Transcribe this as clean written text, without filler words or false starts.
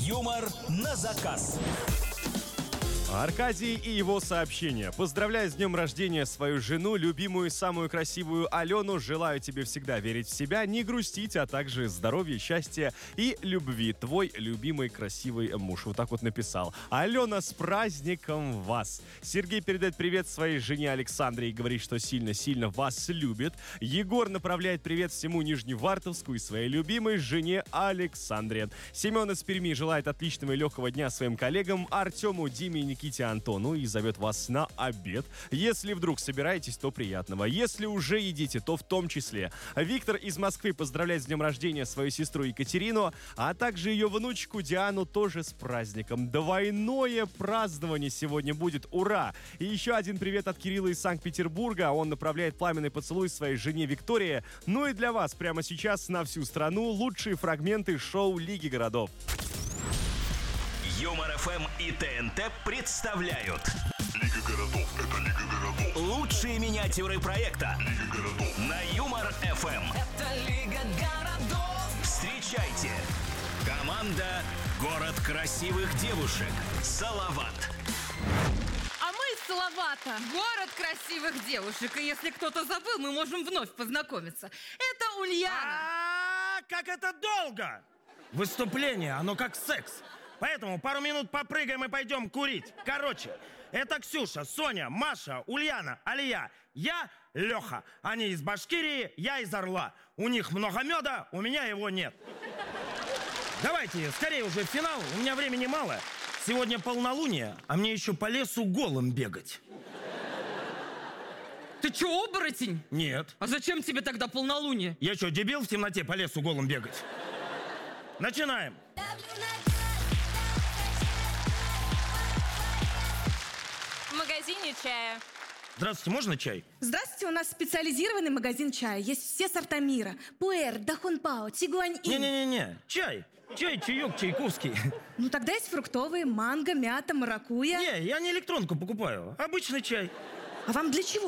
Юмор на заказ. Аркадий и его сообщение. Поздравляю с днем рождения свою жену, любимую, самую красивую Алену. Желаю тебе всегда верить в себя, не грустить, а также здоровья, счастья и любви. Твой любимый красивый муж. Вот так вот написал. Алена, с праздником вас! Сергей передает привет своей жене Александре и говорит, что сильно-сильно вас любит. Егор направляет привет всему Нижневартовску и своей любимой жене Александре. Семен из Перми желает отличного и легкого дня своим коллегам Артему, Диме и Никите Антону и зовет вас на обед. Если вдруг собираетесь, то приятного. Если уже едите, то в том числе. Виктор из Москвы поздравляет с днем рождения свою сестру Екатерину, а также ее внучку Диану тоже с праздником. Двойное празднование сегодня будет. Ура! И еще один привет от Кирилла из Санкт-Петербурга. Он направляет пламенный поцелуй своей жене Виктории. Ну и для вас прямо сейчас на всю страну лучшие фрагменты шоу Лиги городов. Юмор ФМ и ТНТ представляют Лига городов, это Лига городов. лучшие миниатюры проекта Лига городов. на Юмор ФМ. Это Лига городов. Встречайте! Команда «Город красивых девушек» Салават. А мы из Салавата, город красивых девушек. И если кто-то забыл, мы можем вновь познакомиться. Это Ульяна. Как это долго! Выступление, оно как секс. Поэтому пару минут попрыгаем и пойдем курить. Короче, это Ксюша, Соня, Маша, Ульяна, Алия. Я Леха. Они из Башкирии, я из Орла. У них много меда, у меня его нет. Давайте, скорее уже в финал, у меня времени мало. Сегодня полнолуние, а мне еще по лесу голым бегать. Ты че, оборотень? Нет. А зачем тебе тогда полнолуние? Я что, дебил в темноте по лесу голым бегать? Начинаем. В магазине чая. Здравствуйте, можно чай? Здравствуйте, у нас специализированный магазин чая. Есть все сорта мира. Пуэр, Дахунпао, Цигуань-И. Не-не-не, чай. Чай, чаек, чайковский. Ну тогда есть фруктовые, манго, мята, маракуйя. Не, я не электронку покупаю, обычный чай. А вам для чего?